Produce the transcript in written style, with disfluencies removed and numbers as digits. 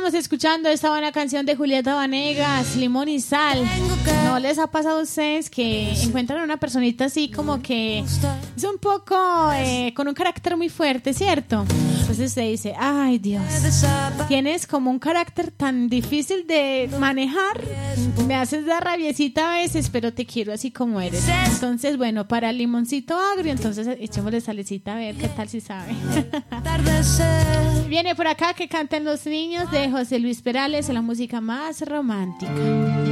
Estábamos escuchando esta buena canción de Julieta Vanegas, Limón y Sal. ¿No les ha pasado a ustedes que encuentran a una personita así como que es un poco con un carácter muy fuerte, ¿cierto? Entonces se dice, ay Dios, tienes como un carácter tan difícil de manejar, me haces dar rabiecita a veces, pero te quiero así como eres. Entonces, bueno, para el limoncito agrio, entonces echémosle salecita a ver qué tal si sabe. Viene por acá que canten los niños de José Luis Perales, la música más romántica.